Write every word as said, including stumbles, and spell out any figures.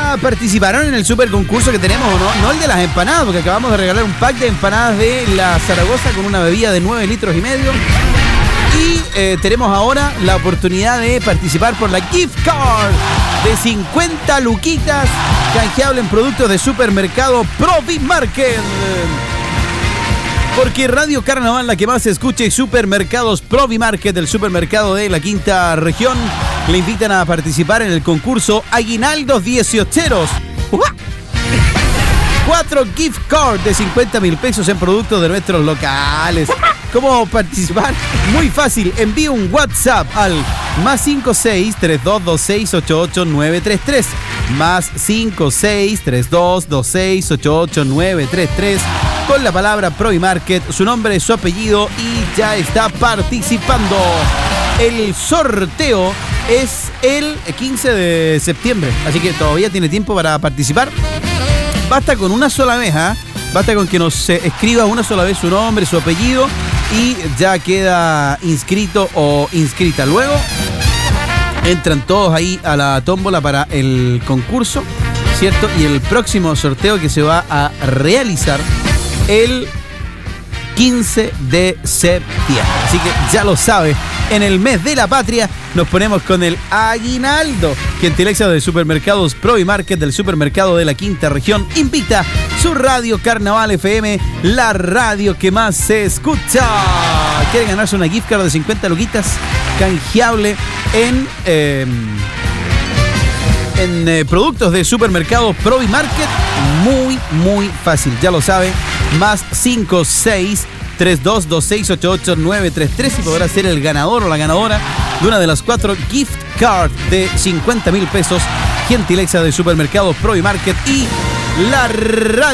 ¿Ya participaron en el super concurso que tenemos o no? No el de las empanadas, porque acabamos de regalar un pack de empanadas de la Zaragoza con una bebida de nueve litros y medio. Y eh, tenemos ahora la oportunidad de participar por la gift card de cincuenta luquitas canjeable en productos de supermercado Provimarket. Porque Radio Carnaval, la que más se escucha, y Supermercados Provimarket, el supermercado de la quinta región, le invitan a participar en el concurso Aguinaldos dieciocheros. ¡Uah! Cuatro gift cards de cincuenta mil pesos en productos de nuestros locales. ¿Cómo participar? Muy fácil. Envía un WhatsApp al más cinco seis tres dos dos seis ocho ocho nueve tres tres. Más cinco seis tres dos dos seis ocho ocho nueve tres tres. Con la palabra Provimarket, su nombre, su apellido, y ya está participando. El sorteo es el quince de septiembre, así que todavía tiene tiempo para participar. Basta con una sola vez, ¿eh? Basta con que nos escriba una sola vez su nombre, su apellido, y ya queda inscrito o inscrita. Luego entran todos ahí a la tómbola para el concurso, ¿cierto? Y el próximo sorteo que se va a realizar el quince de septiembre. Así que ya lo sabe, en el mes de la patria nos ponemos con el aguinaldo. Gentileza de Supermercados Provimarket, del supermercado de la quinta región, invita su Radio Carnaval F M, la radio que más se escucha. ¿Quiere ganarse una gift card de cincuenta luquitas canjeable en... Eh, en eh, productos de supermercados Provimarket? Muy, muy fácil, ya lo sabe. Más cinco seis tres dos dos seis ocho ocho nueve tres tres y podrá ser el ganador o la ganadora de una de las cuatro gift cards de cincuenta mil pesos. Gentileza de Supermercados Provimarket y la radio.